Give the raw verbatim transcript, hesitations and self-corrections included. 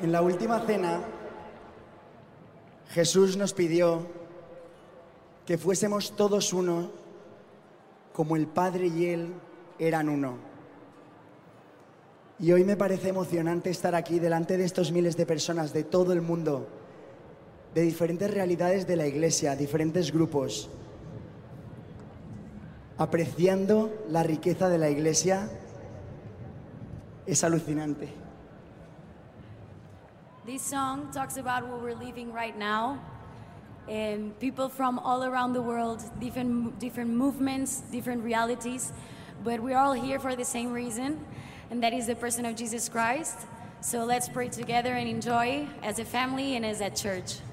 En la última cena, Jesús nos pidió que fuésemos todos uno, como el Padre y Él eran uno. Y hoy me parece emocionante estar aquí delante de estos miles de personas de todo el mundo, de diferentes realidades de la Iglesia, diferentes grupos, apreciando la riqueza de la Iglesia. Es alucinante. This song talks about what we're living right now, and people from all around the world, different different movements, different realities, but we're all here for the same reason, and that is the person of Jesus Christ. So let's pray together and enjoy as a family and as a church.